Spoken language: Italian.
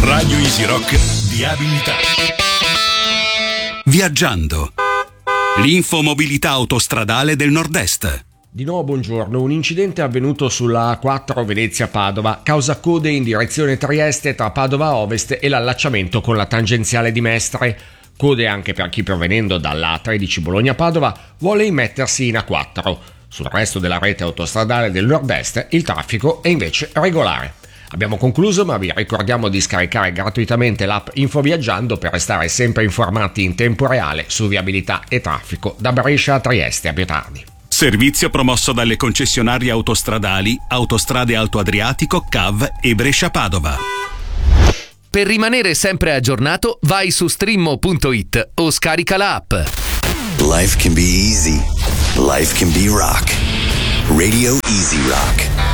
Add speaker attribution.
Speaker 1: Radio Easy Rock di abilità.
Speaker 2: Viaggiando. L'infomobilità autostradale del Nord-Est.
Speaker 3: Di nuovo buongiorno, un incidente è avvenuto sulla A4 Venezia-Padova, causa code in direzione Trieste tra Padova Ovest e l'allacciamento con la tangenziale di Mestre. Code anche per chi provenendo dalla A13 Bologna-Padova vuole immettersi in A4. Sul resto della rete autostradale del Nord-Est il traffico è invece regolare. Abbiamo concluso, ma vi ricordiamo di scaricare gratuitamente l'app Infoviaggiando per restare sempre informati in tempo reale su viabilità e traffico da Brescia a Trieste. A più tardi.
Speaker 2: Servizio promosso dalle concessionarie autostradali Autostrade Alto Adriatico, CAV e Brescia-Padova.
Speaker 4: Per rimanere sempre aggiornato, vai su streammo.it o scarica la app.
Speaker 5: Life can be easy. Life can be rock. Radio Easy Rock.